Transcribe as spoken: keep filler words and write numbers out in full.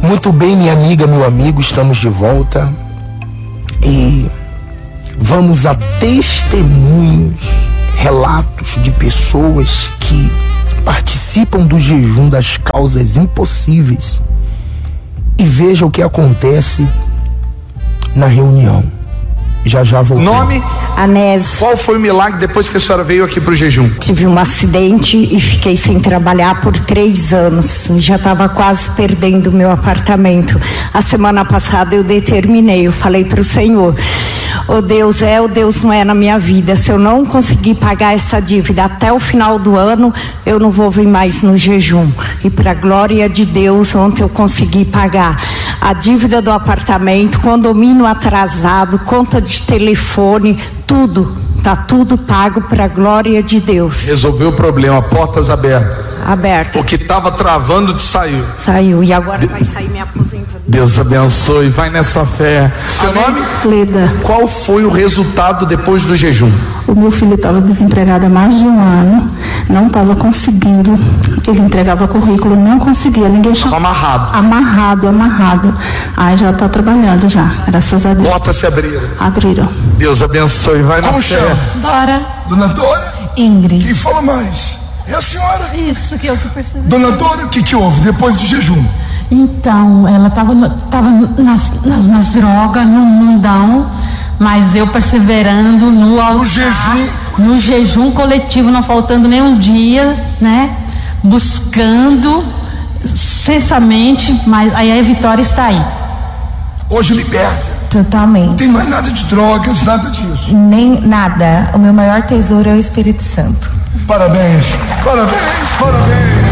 Muito bem, minha amiga, meu amigo, estamos de volta e vamos a testemunhos, relatos de pessoas que participam do jejum das causas impossíveis e veja o que acontece na reunião. Já já voltei. Nome? Anésio. Qual foi o milagre depois que a senhora veio aqui pro jejum? Tive um acidente e fiquei sem trabalhar por três anos. Já estava quase perdendo o meu apartamento. A semana passada eu determinei, eu falei pro Senhor: ô Deus é, o Deus não é na minha vida. Se eu não conseguir pagar essa dívida até o final do ano, eu não vou vir mais no jejum. E para a glória de Deus, ontem eu consegui pagar a dívida do apartamento, condomínio atrasado, conta de telefone, tudo, tá tudo pago para a glória de Deus. Resolveu o problema, portas abertas. Aberta. O que estava travando te saiu. Saiu, e agora de... vai sair minha aposentadoria. Deus abençoe, vai nessa fé. Seu Amém. nome? Leda. Qual foi o resultado depois do jejum? O meu filho estava desempregado há mais de um ano, não estava conseguindo, ele entregava currículo, não conseguia, ninguém chamava. Amarrado. Amarrado, amarrado. Aí já está trabalhando já, graças a Deus. Portas se abriram. Abriram. Deus abençoe, vai na Como fé. chama? Dora. Dona Dora? Ingrid. Quem fala mais? É a senhora. Isso que eu que percebi. Dona Dora, o que que houve depois do jejum? Então, ela estava tava nas, nas, nas drogas, no mundão, mas eu perseverando no altar, No jejum. no jejum coletivo, não faltando nem uns dias, né? Buscando cessamente, mas aí a vitória está aí. Hoje liberta. Não Totalmente. tem mais nada de drogas, nada disso. Nem nada. O meu maior tesouro é o Espírito Santo. Parabéns, parabéns, parabéns.